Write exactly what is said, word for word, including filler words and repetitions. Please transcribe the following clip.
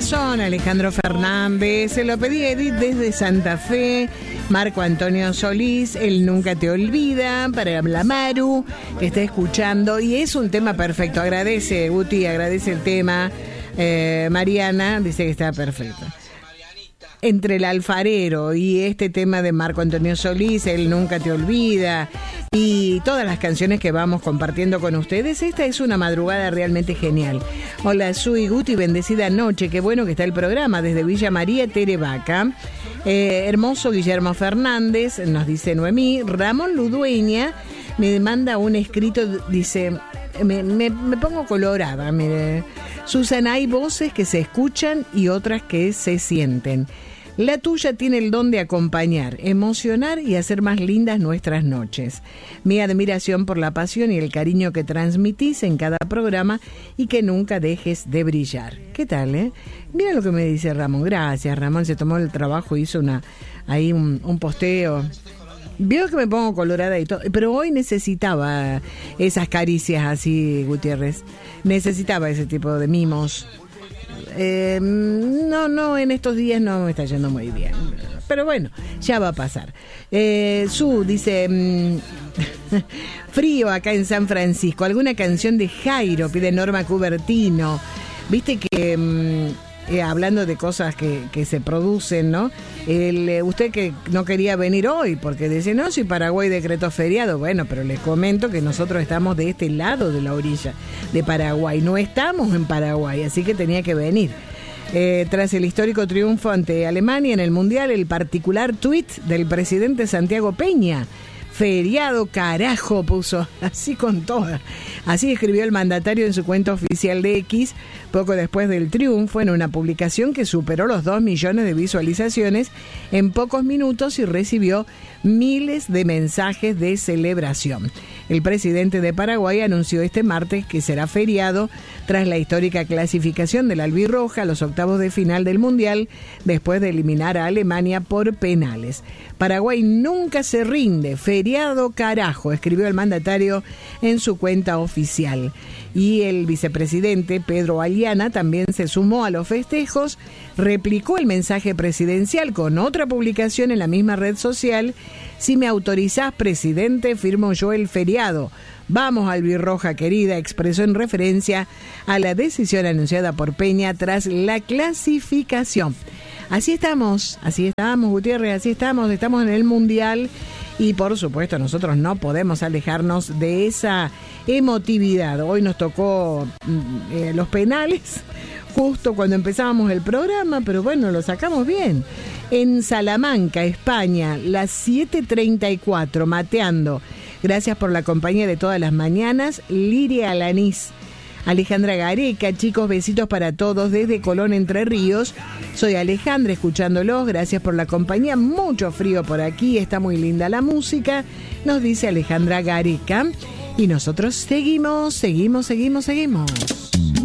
Corazón, Alejandro Fernández. Se lo pedí a Edith desde Santa Fe. Marco Antonio Solís, Él Nunca Te Olvida, para la Maru, que está escuchando. Y es un tema perfecto. Agradece, Guti, agradece el tema. Eh, Mariana dice que está perfecto. Entre el alfarero y este tema de Marco Antonio Solís, Él Nunca Te Olvida, y todas las canciones que vamos compartiendo con ustedes, esta es una madrugada realmente genial. Hola, Sui, Guti, bendecida noche, qué bueno que está el programa desde Villa María, Terevaca. Eh, hermoso Guillermo Fernández, nos dice Noemí. Ramón Ludueña me manda un escrito, dice, me, me, me pongo colorada, mire. Susana, hay voces que se escuchan y otras que se sienten. La tuya tiene el don de acompañar, emocionar y hacer más lindas nuestras noches. Mi admiración por la pasión y el cariño que transmitís en cada programa y que nunca dejes de brillar. ¿Qué tal, eh? Mira lo que me dice Ramón. Gracias, Ramón. Se tomó el trabajo, hizo una ahí un, un posteo. Veo que me pongo colorada y todo, pero hoy necesitaba esas caricias así, Gutiérrez. Necesitaba ese tipo de mimos. Eh, no, no, en estos días no me está yendo muy bien. Pero bueno, ya va a pasar. Eh, Su dice, mmm, frío acá en San Francisco. ¿Alguna canción de Jairo? Pide Norma Cubertino. Viste que... Mmm, Eh, hablando de cosas que, que se producen, ¿no? El, eh, usted que no quería venir hoy porque dice, no, si Paraguay decretó feriado. Bueno, pero les comento que nosotros estamos de este lado de la orilla de Paraguay. No estamos en Paraguay, así que tenía que venir. Eh, tras el histórico triunfo ante Alemania en el Mundial, el particular tuit del presidente Santiago Peña. Feriado, carajo, puso, así con toda. Así escribió el mandatario en su cuenta oficial de X, poco después del triunfo, en una publicación que superó los dos millones de visualizaciones en pocos minutos y recibió miles de mensajes de celebración. El presidente de Paraguay anunció este martes que será feriado tras la histórica clasificación de la albirroja a los octavos de final del Mundial, después de eliminar a Alemania por penales. Paraguay nunca se rinde, feriado carajo, escribió el mandatario en su cuenta oficial. Y el vicepresidente Pedro Aliana también se sumó a los festejos, replicó el mensaje presidencial con otra publicación en la misma red social. Si me autorizás, presidente, firmo yo el feriado. Vamos, albirroja querida, expresó en referencia a la decisión anunciada por Peña tras la clasificación. Así estamos, así estamos, Gutiérrez, así estamos, estamos en el Mundial y por supuesto nosotros no podemos alejarnos de esa emotividad. Hoy nos tocó eh, los penales justo cuando empezábamos el programa, pero bueno, lo sacamos bien. En Salamanca, España, las siete treinta y cuatro, mateando. Gracias por la compañía de todas las mañanas, Liria Alanís. Alejandra Gareca, chicos, besitos para todos desde Colón, Entre Ríos. Soy Alejandra, escuchándolos, gracias por la compañía. Mucho frío por aquí, está muy linda la música, nos dice Alejandra Gareca. Y nosotros seguimos, seguimos, seguimos, seguimos.